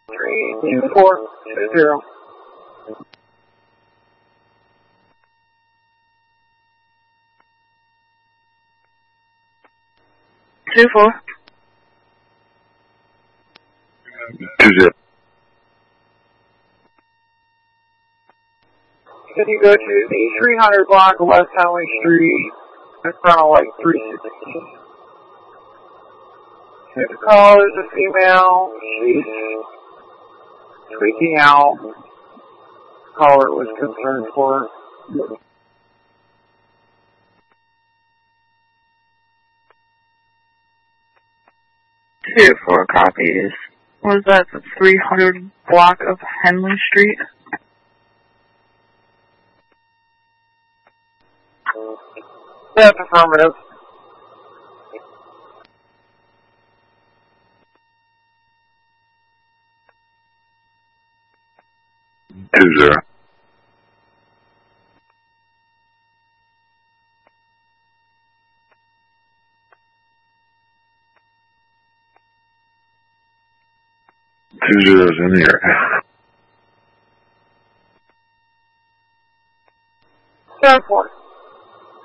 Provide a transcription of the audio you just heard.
32420. 24. 20. Can you go to the 300 block of West Henley Street in front of like 316? The call is a female. She's freaking out. The caller was concerned for her. 2-4 copies. Was that the 300 block of Henley Street? That's affirmative. Two zero. 2 zeros in the air. 7-4.